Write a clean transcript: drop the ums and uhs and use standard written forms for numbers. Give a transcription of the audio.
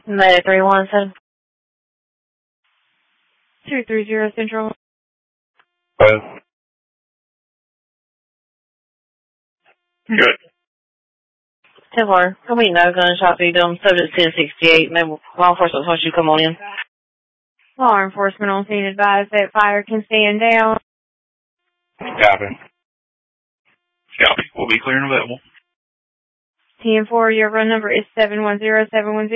Mayday 317. 230 Central. Good. 10-4. There'll be no gunshot victim. Subject 1068. Maybe law enforcement wants you to come on in. Law enforcement on scene advised that fire can stand down. Copy. Copy. We'll be clear and available. 10-4, your run number is 710710.